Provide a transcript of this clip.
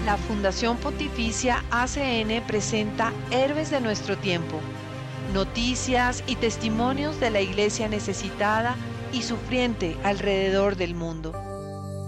La Fundación Pontificia ACN presenta Héroes de nuestro tiempo, noticias y testimonios de la Iglesia necesitada y sufriente alrededor del mundo.